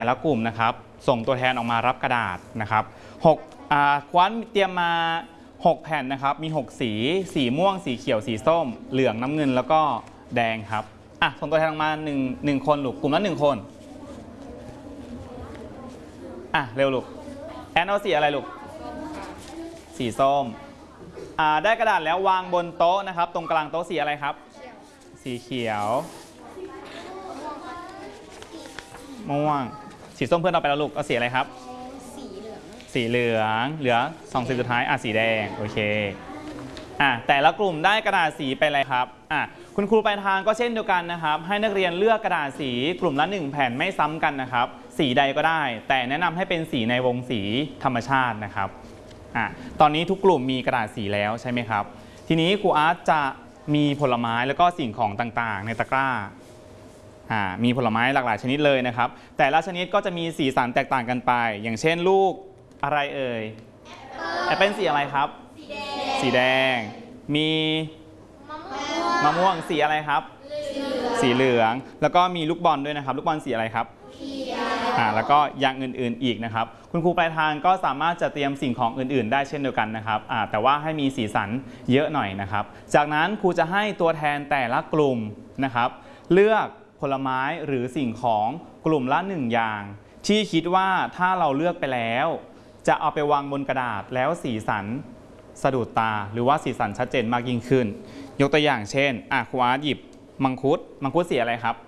แต่ละกลุ่มนะครับส่งตัวแทนออกมารับกระดาษนะครับคว้านเตรียมมา6แผ่นนะครับมี6สีม่วงสีเขียวสีส้มเหลืองน้ำเงินแล้วก็แดงครับส่งตัวแทนออกมา1คนลูกกลุ่มละ1คนเร็วลูกแอนเอาสีอะไรลูกสีส้มได้กระดาษแล้ววางบนโต๊ะนะครับตรงกลางโต๊ะสีอะไรครับสีเขียวม่วงสีส้มเพื่อนเราไปแล้วลูกเอาสีอะไรครับสีเหลืองเหลือ2สีสุดท้ายสีแดงโอเคแต่ละกลุ่มได้กระดาษสีไปเลยครับคุณครูปลายทางก็เช่นเดียวกันนะครับให้นักเรียนเลือกกระดาษสีกลุ่มละ1แผ่นไม่ซ้ำกันนะครับสีใดก็ได้แต่แนะนำให้เป็นสีในวงสีธรรมชาตินะครับตอนนี้ทุกกลุ่มมีกระดาษสีแล้วใช่ไหมครับทีนี้ครูอาร์ตจะมีผลไม้แล้วก็สิ่งของต่างๆในตะกร้ามีผลไม้หลากหลายชนิดเลยนะครับแต่ละชนิดก็จะมีสีสันแตกต่างกันไปอย่างเช่นลูกอะไรเอ่ยแอปเปิ้ลสีอะไรครับสีแดงมีมะม่วงสีอะไรครับสีเหลืองแล้วก็มีลูกบอลด้วยนะครับลูกบอลสีอะไรครับแล้วก็อย่างอื่นๆอีกนะครับคุณครูปลายทางก็สามารถจะเตรียมสิ่งของอื่นๆได้เช่นเดียวกันนะครับแต่ว่าให้มีสีสันเยอะหน่อยนะครับจากนั้นครูจะให้ตัวแทนแต่ละกลุ่มนะครับเลือกผลไม้หรือสิ่งของกลุ่มละ1อย่างที่คิดว่าถ้าเราเลือกไปแล้วจะเอาไปวางบนกระดาษแล้วสีสันสะดุดตาหรือว่าสีสันชัดเจนมากยิ่งขึ้นยกตัวอย่างเช่นครูอาร์ตหยิบมังคุดสีอะไรครับ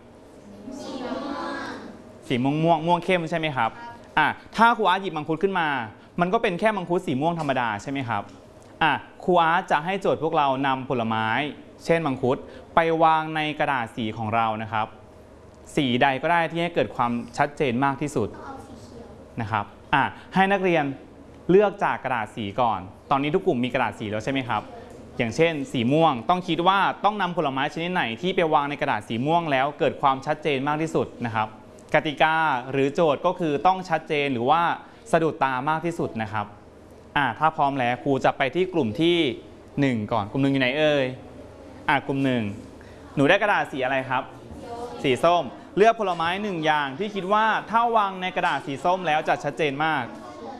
สีม่วงเข้มใช่ไหมครับถ้าครูอาร์ตหยิบมังคุดขึ้นมามันก็เป็นแค่มังคุดสีม่วงธรรมดาใช่ไหมครับครูอาร์ตจะให้โจทย์พวกเรานำผลไม้เช่นมังคุดไปวางในกระดาษสีของเรานะครับสีใดก็ได้ที่ให้เกิดความชัดเจนมากที่สุดนะครับให้นักเรียนเลือกจากกระดาษสีก่อนตอนนี้ทุกกลุ่มมีกระดาษสีแล้วใช่ไหมครับอย่างเช่นสีม่วงต้องคิดว่าต้องนำผลไม้ชนิดไหนที่ไปวางในกระดาษสีม่วงแล้วเกิดความชัดเจนมากที่สุดนะครับกติกาหรือโจทย์ก็คือต้องชัดเจนหรือว่าสะดุดตามากที่สุดนะครับถ้าพร้อมแล้วครูจะไปที่กลุ่มที่1ก่อนกลุ่ม1อยู่ไหนเอ่ยกลุ่ม1หนูได้กระดาษสีอะไรครับสีส้มเลือกผลไม้1อย่างที่คิดว่าถ้าวางในกระดาษสีส้มแล้วจะชัดเจนมาก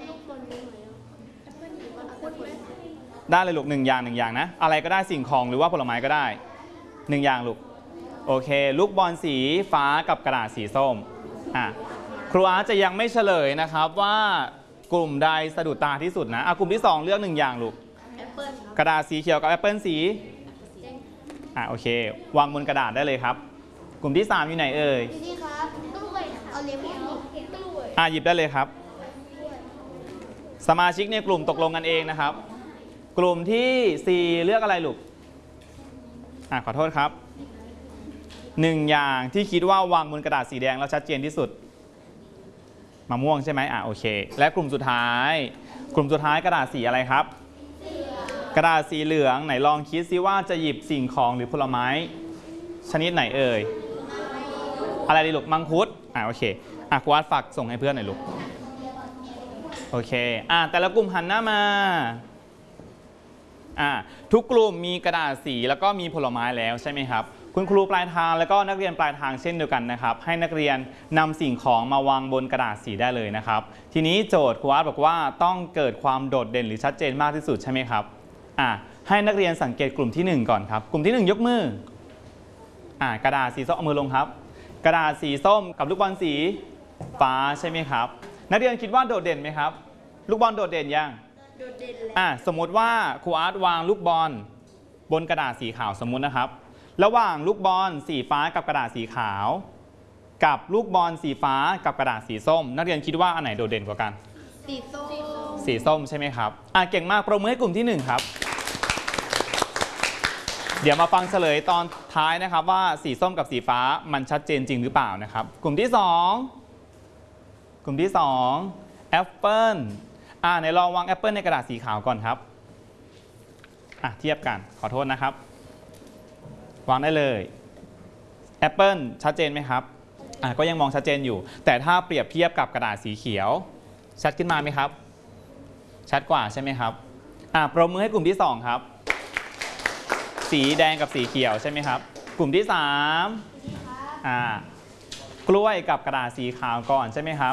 ได้เลยลูก1อย่างนะอะไรก็ได้สิ่งของหรือว่าผลไม้ก็ได้1อย่างลูกโอเคลูกบอลสีฟ้ากับกระดาษสีส้มครูอาร์ตจะยังไม่เฉลยนะครับว่ากลุ่มใดสะดุดตาที่สุดนะกลุ่มที่2เลือก1อย่างลูกกระดาษสีเขียวกับแอปเปิลสีโอเควางบนกระดาษได้เลยครับกลุ่มที่3อยู่ไหนเอ่ยนี่ครับกล้วยเอาเลมอนกล้วยหยิบได้เลยครับสมาชิกในกลุ่มตกลงกันเองนะครับกลุ่มที่4เลือกอะไรลูกขอโทษครับ1อย่างที่คิดว่าวางบนกระดาษสีแดงแล้วชัดเจนที่สุดมะม่วงใช่ไหมโอเคและกลุ่มสุดท้ายกระดาษสีอะไรครับกระดาษสีเหลืองไหนลองคิดซิว่าจะหยิบสิ่งของหรือผลไม้ชนิดไหนเอ่ยอะไรดีลูกมังคุดโอเคครูอาร์ตฝากส่งให้เพื่อนหน่อยลูกโอเคแต่ละกลุ่มหันหน้ามาทุกกลุ่มมีกระดาษสีแล้วก็มีผลไม้แล้วใช่ไหมครับคุณครูปลายทางแล้วก็นักเรียนปลายทางเช่นเดียวกันนะครับให้นักเรียนนำสิ่งของมาวางบนกระดาษสีได้เลยนะครับทีนี้โจทย์ครูอาร์ตบอกว่าต้องเกิดความโดดเด่นหรือชัดเจนมากที่สุดใช่ไหมครับให้นักเรียนสังเกตกลุ่มที่1ก่อนครับกลุ่มที่1ยกมือกระดาษสีส้มเอามือลงครับกระดาษสีส้มกับลูกบอลสีฟ้าใช่ไหมครับนักเรียนคิดว่าโดดเด่นไหมครับลูกบอลโดดเด่นยังโดดเด่นเลยสมมติว่าครูอาร์ตวางลูกบอลบนกระดาษสีขาวสมมุตินะครับระหว่างลูกบอลสีฟ้ากับกระดาษสีขาวกับลูกบอลสีฟ้ากับกระดาษสีส้มนักเรียนคิดว่าอันไหนโดดเด่นกว่ากันสีส้มใช่ไหมครับเก่งมากปรบมือให้กลุ่มที่1ครับเดี๋ยวมาฟังเฉลยตอนท้ายนะครับว่าสีส้มกับสีฟ้ามันชัดเจนจริงหรือเปล่านะครับกลุ่มที่2แอปเปิ้ลไหนลองวางแอปเปิ้ลในกระดาษสีขาวก่อนครับเทียบกันขอโทษนะครับวางได้เลยแอปเปิ้ลชัดเจนไหมครับก็ยังมองชัดเจนอยู่แต่ถ้าเปรียบเทียบกับกระดาษสีเขียวชัดขึ้นมาไหมครับชัดกว่าใช่ไหมครับปรบมือให้กลุ่มที่2ครับสีแดงกับสีเขียวใช่ไหมครับกลุ่มที่3 กล้วยกับกระดาษสีขาวก่อนใช่ไหมครับ